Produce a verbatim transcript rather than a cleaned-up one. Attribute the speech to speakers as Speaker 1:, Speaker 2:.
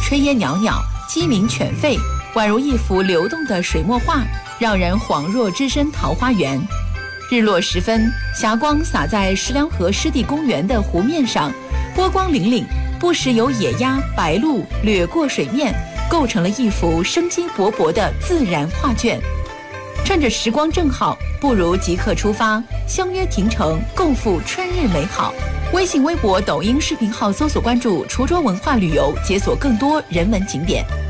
Speaker 1: 炊烟袅袅，鸡鸣犬吠，宛如一幅流动的水墨画，让人恍若置身桃花源。日落时分，霞光洒在石梁河湿地公园的湖面上，波光粼粼，不时有野鸭、白鹭掠过水面，构成了一幅生机勃勃的自然画卷。趁着时光正好，不如即刻出发，相约亭城，共赴春日美好。微信、微博、抖音视频号搜索关注滁州文化旅游，解锁更多人文景点。